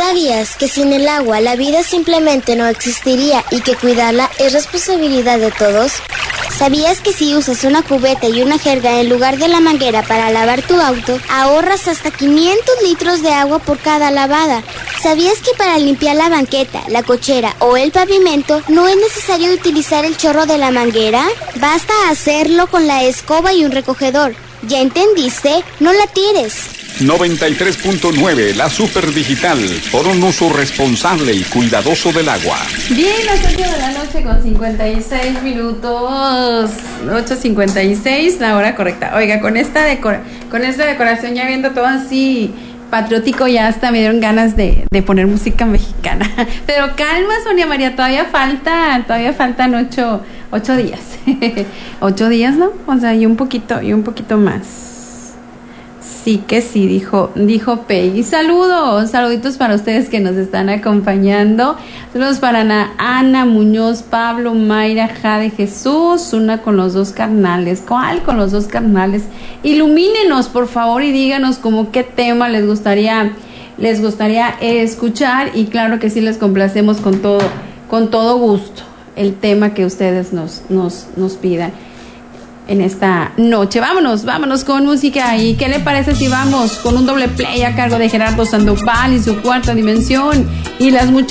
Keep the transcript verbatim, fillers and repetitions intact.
¿Sabías que sin el agua la vida simplemente no existiría y que cuidarla es responsabilidad de todos? ¿Sabías que si usas una cubeta y una jerga en lugar de la manguera para lavar tu auto, ahorras hasta quinientos litros de agua por cada lavada? ¿Sabías que para limpiar la banqueta, la cochera o el pavimento no es necesario utilizar el chorro de la manguera? Basta hacerlo con la escoba y un recogedor. ¿Ya entendiste? No la tires. noventa y tres punto nueve, la Super Digital, por un uso responsable y cuidadoso del agua. Bien, las ocho de la noche con cincuenta y seis minutos, ocho cincuenta y seis, la hora correcta. Oiga, con esta decora, con esta decoración ya viendo todo así patriótico, ya hasta me dieron ganas de, de poner música mexicana. Pero calma, Sonia María, todavía falta, todavía faltan ocho, ocho días. Ocho días, ¿no? O sea, y un poquito, y un poquito más. Sí que sí, dijo, dijo Peggy. Saludos, saluditos para ustedes que nos están acompañando. Saludos para Ana, Ana Muñoz, Pablo, Mayra, Jade, Jesús, una con los dos carnales. ¿Cuál con los dos carnales? Ilumínenos, por favor, y díganos como qué tema les gustaría, les gustaría escuchar. Y claro que sí, les complacemos con todo, con todo gusto el tema que ustedes nos, nos, nos pidan en esta noche. Vámonos, vámonos con música. ¿Y qué le parece si vamos con un doble play a cargo de Gerardo Sandoval y su Cuarta Dimensión y las muchachas?